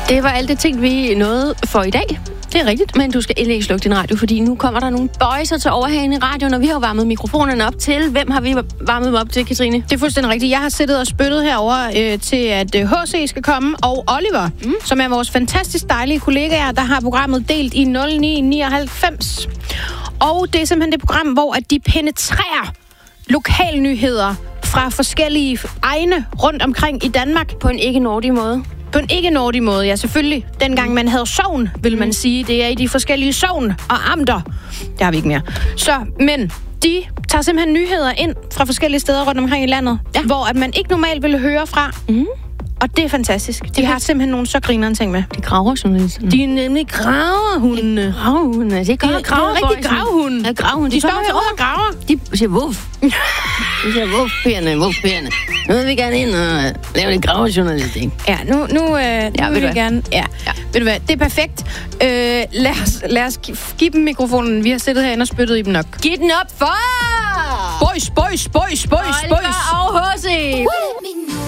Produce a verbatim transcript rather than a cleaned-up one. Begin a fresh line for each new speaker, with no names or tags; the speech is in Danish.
Det var alt det ting, vi nåede for i dag. Det er rigtigt. Men du skal endelig ikke slukke din radio, fordi nu kommer der nogle bøjser til overhagen i radioen, og vi har jo varmet mikrofonerne op til. Hvem har vi varmet dem op til, Katrine?
Det er fuldstændig rigtigt. Jeg har siddet og spyttet herover øh, til, at øh, H C skal komme, og Oliver, mm. som er vores fantastisk dejlige kollegaer, der har programmet delt i nul ni nioghalvfems. Og det er simpelthen det program, hvor at de penetrerer lokalnyheder fra forskellige egne rundt omkring i Danmark.
På en ikke-nordig måde.
På en ikke-nordig måde, ja, selvfølgelig. Dengang man havde sogn, vil man sige. Det er i de forskellige sogn og amter. Det har vi ikke mere. Så, men de tager simpelthen nyheder ind fra forskellige steder rundt omkring i landet, ja. Hvor at man ikke normalt ville høre fra. Mm. Og det er fantastisk. De det har simpelthen nogle så grinerende ting med.
De graver journalisterne.
De er nemlig graverhunde.
Gravhunde. Det er godt
graver. Det er rigtig gravhunde.
Ja, gravhunde.
De, de står herovre og graver.
De siger wuff. De siger wuff, pærene, wuff, pærene. Nu vil vi gerne ind og lave lidt gravejournalistik.
Ja, nu, nu, øh, ja, nu vil vi gerne. Ja. Ja. Ved du hvad, det er perfekt. Øh, lad, os, lad os give dem mikrofonen. Vi har siddet herinde og spyttet i dem nok.
Giv den op for!
Boys, boys, boys, boys, boys.
Oliver og H C.